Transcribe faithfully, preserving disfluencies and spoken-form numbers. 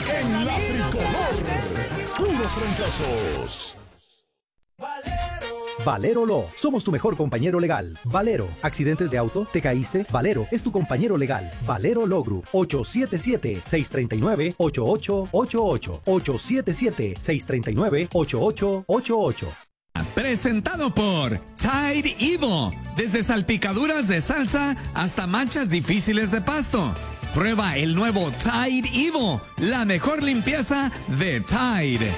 en la tricolor. Puros fracasos. Valero Law, somos tu mejor compañero legal. Valero, ¿accidentes de auto? ¿Te caíste? Valero es tu compañero legal. Valero Law Group, ocho siete siete, seis tres nueve, ocho ocho ocho ocho. ocho siete siete, seis tres nueve, ocho ocho ocho ocho. Presentado por Tide Evo. Desde salpicaduras de salsa hasta manchas difíciles de pasto. Prueba el nuevo Tide Evo, la mejor limpieza de Tide.